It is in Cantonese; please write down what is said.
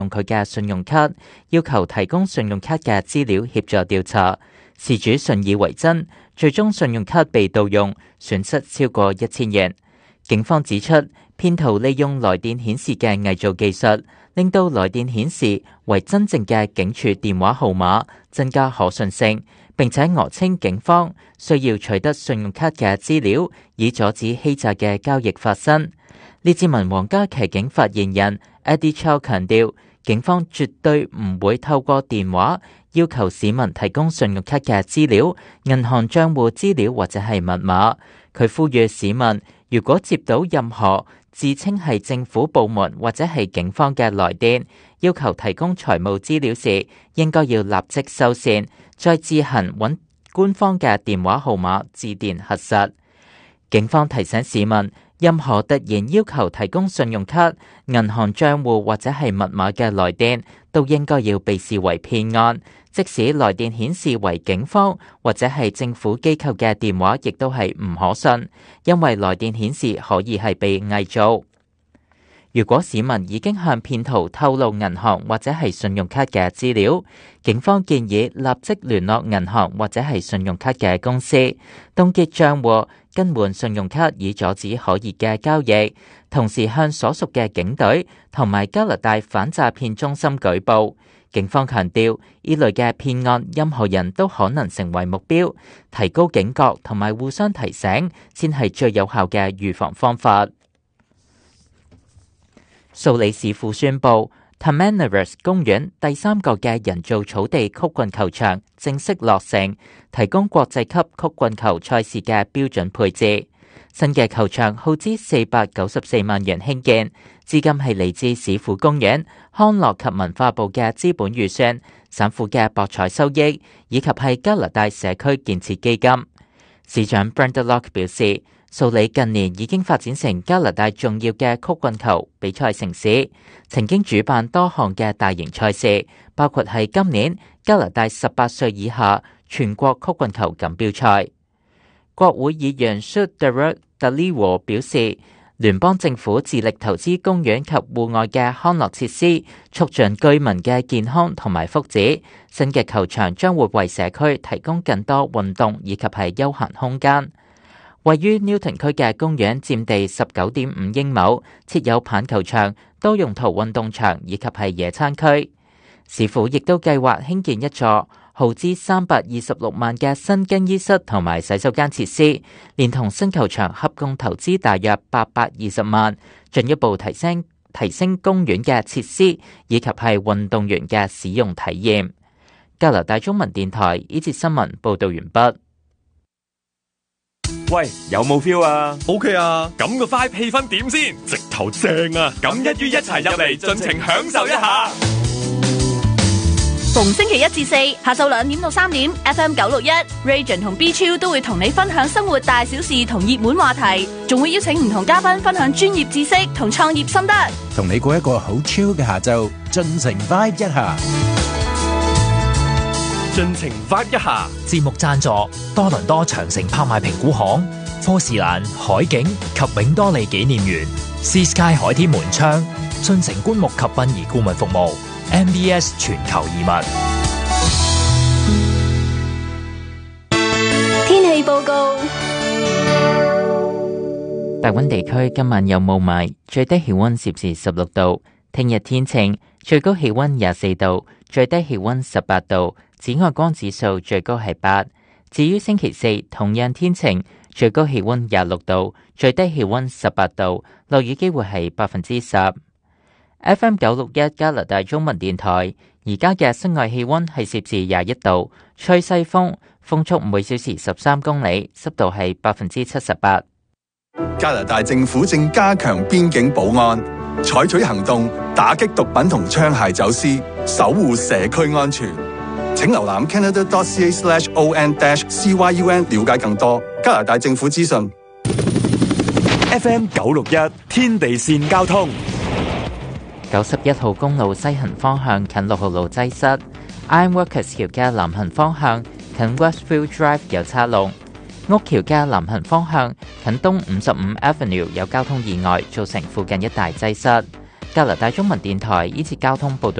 用佢嘅信用卡，要求提供信用卡嘅資料協助調查。事主信以為真，最終信用卡被盜用，損失超過1000元。警方指出，騙徒利用來電顯示嘅偽造技術，令到來電顯示為真正嘅警署電話號碼，增加可信性，並且訛稱警方需要取得信用卡嘅資料，以阻止欺詐嘅交易發生。列治文皇家騎警發言人 Eddie Chow 強調，警方絕對唔會透過電話要求市民提供信用卡嘅資料、銀行帳戶資料或者係密碼。佢呼籲市民，如果接到任何自稱係政府部門或者係警方嘅來電，要求提供財務資料時，應該要立即收線，再自行揾官方嘅電話號碼致電核實。警方提醒市民，任何突然要求提供信用卡、銀行帳戶或者係密碼嘅來電，都應該要被視為騙案。即使來電顯示為警方或者係政府機構嘅電話，亦都係唔可信，因為來電顯示可以係被偽造。如果市民已經向騙徒透露銀行或者係信用卡嘅資料，警方建議立即聯絡銀行或者係信用卡嘅公司，凍結帳戶，更換信用卡以阻止可疑嘅交易，同時向所屬嘅警隊同埋加拿大反詐騙中心舉報。警方強調，呢類嘅騙案任何人都可能成為目標，提高警覺同埋互相提醒，先係最有效嘅預防方法。蘇里市府宣布 Tamanaras 公園第3個嘅人造草地曲棍球場正式落成，提供國際級曲棍球賽事嘅標準配置。新嘅球場耗資494萬元興建，資金係嚟自市府公園、康樂及文化部嘅資本預算、省府嘅博彩收益，以及係加拿大社區建設基金。市長 Brenda Locke 表示，蘇里近年已經發展成加拿大重要嘅曲棍球比賽城市，曾經主辦多項嘅大型賽事，包括係今年加拿大18歲以下全國曲棍球錦標賽。國會議員 Sudhir Dhaliwal 表示，聯邦政府致力投資公園及戶外嘅康樂設施，促進居民嘅健康同埋福祉。新嘅球場將會為社區提供更多運動以及係休閒空間。位於 Newton 區嘅公園佔地 19.5 英畝，設有棒球場、多用途運動場以及係野餐區。市府亦都計劃興建一座耗資326萬嘅新更衣室同埋洗手間設施，連同新球場合共投資大約820萬，進一步提升公園嘅設施以及係運動員嘅使用體驗。加拿大中文電台呢節新聞報道完畢。 喂，有冇 feel 啊 ？OK 啊，咁個 vibe 氣氛點先？直頭正啊！ 咁一於一齊入嚟，盡情享受一下。 逢星期1至4下晝2點到3點 ，FM 961 Region 同 B Chill 都會同你分享生活大小事同熱門話題，仲會邀請唔同嘉賓分享專業知識同創業心得， 同你過一個好 chill 嘅下晝，盡情 vibe 一下。 盡情 vibe 一下。 節目贊助多倫多長城拍賣評估行、科士蘭海景及永多利紀念園、Sea Sky 海天門窗、進城棺木及殯儀顧問服務、MBS 全球移民。 天氣報告： 大溫地區今晚有霧霾，最低氣溫攝氏16度。聽日天晴，最高氣溫24度，最低氣溫18度。紫外光指數最高係8。至於星期4同樣天晴，最高氣溫26度，最低氣溫18度，落雨機會係10%。FM 961加拿大中文電台，而家嘅室外氣溫係攝氏21度，吹西風，風速每小時13公里，濕度係78%。 加拿大政府正加強邊境保安，採取行動打擊毒品同槍械走私，守護社區安全。請瀏覽 canada.ca/on-cyun 了解更多加拿大政府資訊。 FM 961天地線交通。 91號公路西行方向近6號路擠塞 ，Ironworkers 橋嘅南行方向近 Westfield Drive 有車龍，屋橋嘅南行方向近東55 Avenue 有交通意外，造成附近一帶擠塞。 加拿大中文電台依次交通報道。